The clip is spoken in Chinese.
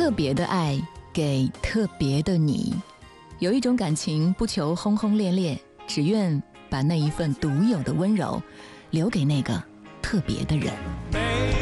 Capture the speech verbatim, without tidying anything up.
特别的爱给特别的你。有一种感情不求轰轰烈烈，只愿把那一份独有的温柔留给那个特别的人。